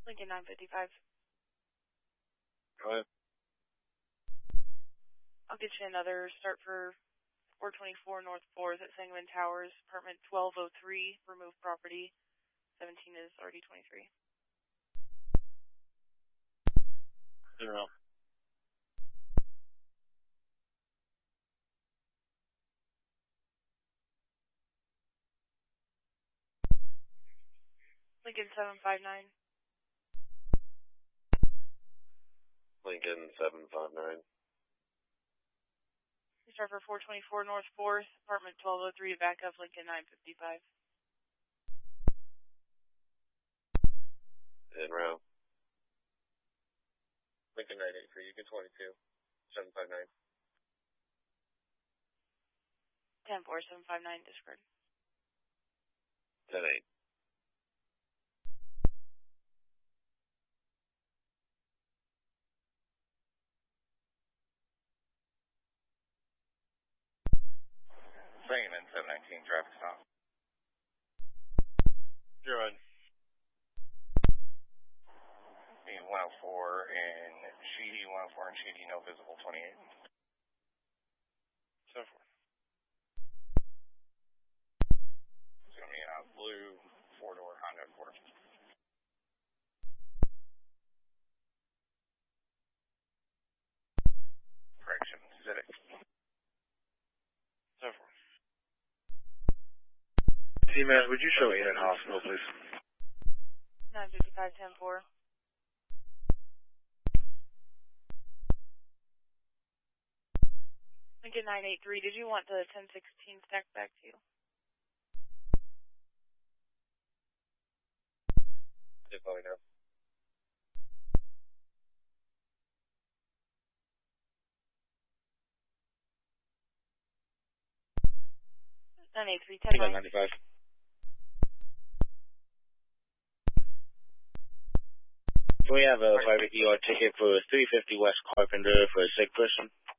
Lincoln 955. Go ahead. I'll get you another start for 424 North 4th at Sangamon Towers, apartment 1203, remove property. 17 is already 23. 0. Lincoln 759. Lincoln 759. Start for 424 North 4th, apartment 1203, back up Lincoln 955. En route. Lincoln 983, you get 22. 759. 10-4, 759, discard. 10-8. Sangamon 719, traffic stop. 0. Being 104 and Sheedy, 104 and Sheedy, no visible 28. 7-4. It's going to be a blue 4-door Honda Accord. Correction, Civic. 7-4. C-Man, would you show me in hospital, please? 955, 10-4. Lincoln 983, did you want the 1016 stacked back to you? Just let me know. Nine eight three 10 95. Can we have a 550 ticket for 350 West Carpenter for a sick person?